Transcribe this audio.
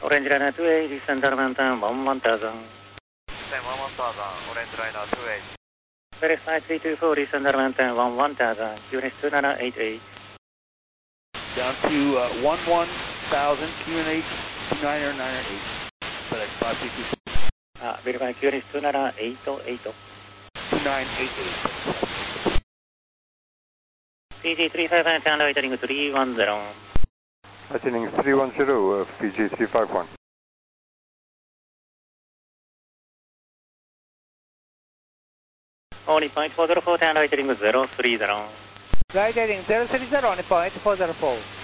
Orange Liner 28, descend Darmantine 11000. Descend 11000, Orange Liner 28. Verify 324, descend Darmantine 11000, QNH 2988. Down to 11,000, QNH 2998. FedEx 532. Verify QNH 2988. 2988. PG 351, channel lightning 310. Lightning 310, PG 351. Only point 404, channel lightning 030. Lightning 030 on point 404.